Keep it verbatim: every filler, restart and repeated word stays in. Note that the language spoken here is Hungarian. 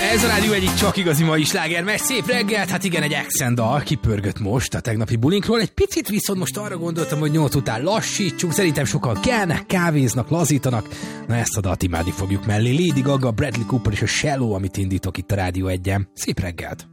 Ez a Rádió egyik csak igazi mai sláger, mert szép reggelt, hát igen, egy accent dal kipörgött most a tegnapi bulinkról. Egy picit viszont most arra gondoltam, hogy nyolc után lassítsunk, szerintem sokan kelnek, kávéznak, lazítanak. Na ezt a dalt imádni fogjuk mellé. Lady Gaga, Bradley Cooper és a Shallow, amit indítok itt a Rádió egyen. Szép reggelt!